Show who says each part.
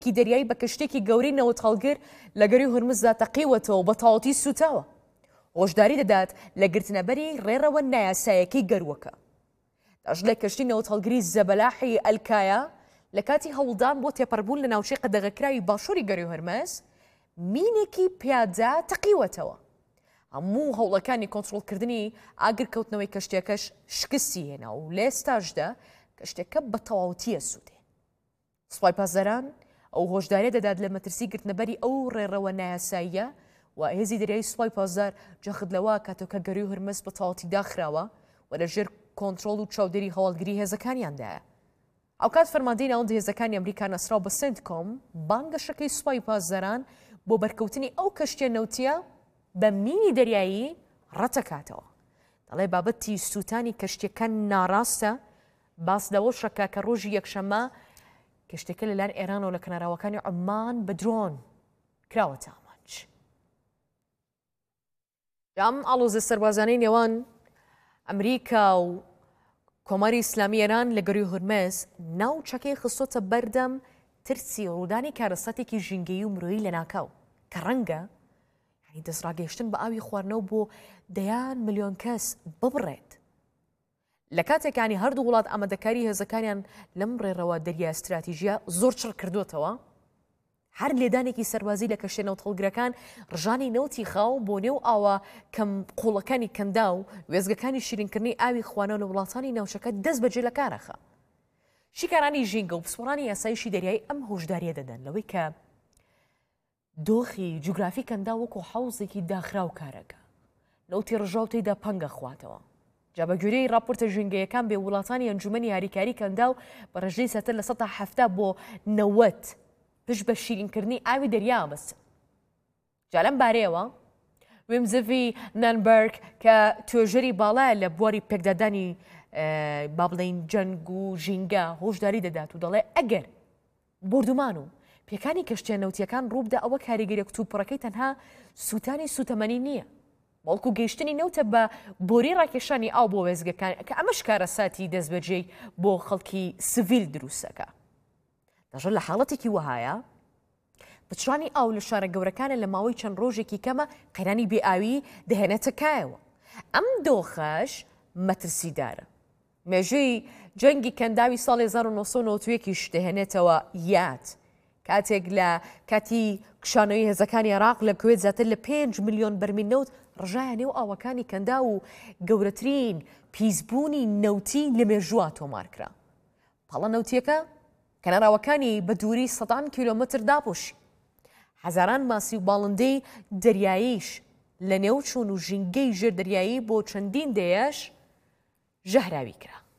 Speaker 1: کی دەریایی بە کەشتێکی گەورەی نەوتەڵگر لە گەری هورمزدا تەقیوەتەوە بە تەواوەتی سوتاوە. هۆشداری دەدات لە گرتنەبەری ڕێڕەوە نایاسایەکەی گەروەکە. دەژڵێ کەشتی نەوتەڵگری زەبەلاحی ئەلکایە لە کاتی هەوڵدان بۆ تێپەڕبوون لە ناوچەی قەدەغەکراوی باشووری گەری هورمز مینێکی پیادا تەقیوەتەوە. هەموو هەوڵەکانی کۆنتڕۆڵکردنی ئاگرکەوتنەوەی کەشتێکەش شکستی هێنا و لە ئێستاشدا کەشتێکە بە تەواوەتیە سوودێ. سوپای پاسداران ئەو هۆشداریە دەدات لە مەترسی گرتنەبەری ئەو ڕێڕەوە نایاساییە و هێزی دەریایی سوپای پاسدار جەخت لەوە کاتۆکە گەری هورمز بە تەواوەتی داخراوە و لەژێر کۆنتڕۆڵ و چاودێری هەواڵگری هێزەکانیاندایە. ئەو کات فەرماندەی ناوەندی هێزەکانی ئەمریکا نەسراو بە سنتکۆم بانگەشەکەی سوپای پاسداران بۆ بەرکەوتنی ئەو کەشتیە نەوتیە بە مینی دەریایی ڕەتەکاتەوە. دەڵێ بابەتی سووتانی کەشتیەکان ناڕاستە، باس لەوە شەکە کە ڕۆژی یەکشەممە کەشتێکە لەلایەن ئێرانەوە لە کەناراوەکانی عومان بە درۆن کراوەتە ئامانج. ئەم ئاڵۆزە سەربازانەی نێوان ئەمریکا و کۆماری ئیسلامی ئێران لە گەری هورمز ناوچەکەی خستۆتە بەردەم ترسی ڕوودانی کارەساتێکی ژینگەیی و مرۆیی لە ناکاو کە ڕەنگە دەستڕاگەیشتن بە ئاوی خواردنەوە بۆ دەیان ملیۆن کەس ببڕێت. لە کاتێکانی هەردوو وڵات ئامادەکاری هێزەکانیان لەم ڕێڕەوە دەریای استراتیژیە زۆر چڕ کردوتەوە، هەر لێدانێکی سەربازی لە کەشتە نەوتەڵگرەکان ڕژانی نەوتی خاو بۆ نێو ئاوە کەم قوڵەکانی کەندا و وێزگەکانی شیرینکردنی ئاوی خوانەوە لە وڵاتانی ناوچەکە دەست بەجێ لە کارەخە. شیکارانی ژینگە و پسپۆڕانی یاسایشی دەریایی ئەم هۆشداریە دەدەن لەوەی کە دۆخی جوگرافی کەندا وەکو حەوزێکی داخرا و کارەکە نەوتی ڕژاو تێیدا پەنگە خواتەوە. جا بە گوێرەی راپۆرتە ژینگەیەکان بێ وڵاتانی ئەنجومەنی یاریکاری کەندا و بە ڕێژەی سەتر لە 170 بۆ 90 پشت بە شیرینکردنی ئاوی دەریا بەستن. جا لەم بارەیەوە ویمزڤی نانبەرگ کە توێژەری باڵایە لە بواری پێکدادانی با بڵێین جەنگ و ژینگە هۆشداری دەدات و دەڵێ ئەگەر بردومان و پێکانی کەشتیە نەوتیەکان ڕووبدا ئەوە کاریگەری کتوپڕەکەی تەنها سووتانی سوتەمەنی نییە، بەڵکو گەیشتنی نەوتە بە بۆری ڕاکێشانی ئاو بۆ وێزگەکان کە ئەمەش کارەساتی دەستبەجێی بۆ خەڵکی سڤیل دروستەکە. دەژە لە حاڵەتێکی وەهایە بچوانی ئاو لە شارە گەورەکانە لە ماوەی چەند ڕۆژێکی کەمە قەیرانی بێئاوی دەهێنێتە کایەوە. ئەم دۆخەش مەترسیدارە. مێژووی جەنگی کەنداوی ساڵی 1991 دەهێنێتەوە یاد کاتێک لە کاتی کشانەوەی هێزەکانی عێراق لە کوێت زیاتر لە 5 ملیۆن بەرمیل نەوت ڕژایە نێو ئاوەکانی کەندا و گەورەترین پیسبوونی نەوتی لە مێژووە تۆمارکرا. پاڵە نەوتیەکە کەناراوەکانی بە دووری 100 کیلۆمتر داپۆشی. هەزاران ماسی و باڵندەی دەریاییش لە نێو چوون و ژینگەی ژێر دەریایی بۆ چەندین دەیەش ژەهراوی کرا.